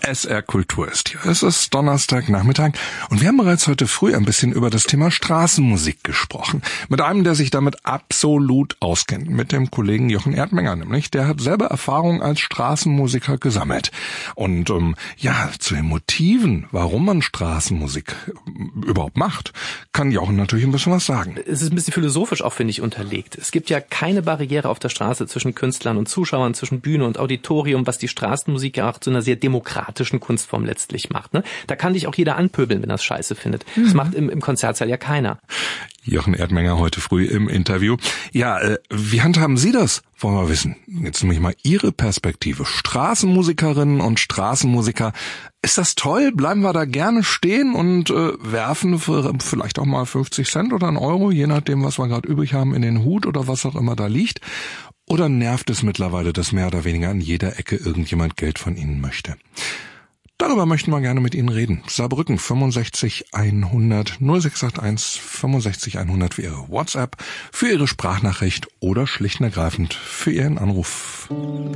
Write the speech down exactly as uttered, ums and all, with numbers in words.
S R Kultur ist hier. Es ist Donnerstagnachmittag und wir haben bereits heute früh ein bisschen über das Thema Straßenmusik gesprochen. Mit einem, der sich damit absolut auskennt, mit dem Kollegen Jochen Erdmenger nämlich. Der hat selber Erfahrung als Straßenmusiker gesammelt. Und ähm, ja, zu den Motiven, warum man Straßenmusik überhaupt macht, kann Jochen natürlich ein bisschen was sagen. Es ist ein bisschen philosophisch auch, finde ich, unterlegt. Es gibt ja keine Barriere auf der Straße zwischen Künstlern und Zuschauern, zwischen Bühne und Auditorium, was die Straßenmusik ja auch zu einer sehr demokratischen Kunstform letztlich macht. Ne? Da kann dich auch jeder anpöbeln, wenn er es scheiße findet. Mhm. Das macht im, im Konzertsaal ja keiner. Jochen Erdmenger heute früh im Interview. Ja, äh, wie handhaben Sie das? Wollen wir wissen. Jetzt nämlich mal Ihre Perspektive. Straßenmusikerinnen und Straßenmusiker. Ist das toll? Bleiben wir da gerne stehen und äh, werfen für vielleicht auch mal fünfzig Cent oder einen Euro, je nachdem, was wir gerade übrig haben, in den Hut oder was auch immer da liegt? Oder nervt es mittlerweile, dass mehr oder weniger an jeder Ecke irgendjemand Geld von Ihnen möchte? Darüber möchten wir gerne mit Ihnen reden. Saarbrücken fünfundsechzig hundert null sechs acht eins fünfundsechzig hundert für Ihre WhatsApp, für Ihre Sprachnachricht oder schlicht und ergreifend für Ihren Anruf.